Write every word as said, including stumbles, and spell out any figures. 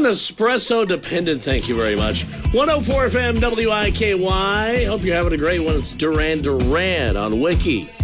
espresso dependent, thank you very much. one oh four F M W I K Y. Hope you're having a great one. It's Duran Duran on Wiki.